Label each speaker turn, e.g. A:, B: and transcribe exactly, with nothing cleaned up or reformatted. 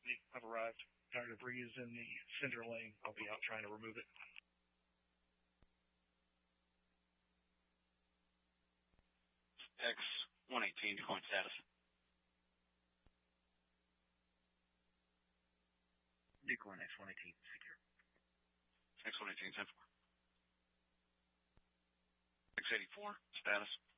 A: I've arrived. Tire debris is in the center lane. I'll be out trying to remove it.
B: X one eighteen, decline status.
C: Decline X one eighteen, secure.
B: X one eighteen, ten four. X eighty-four, status.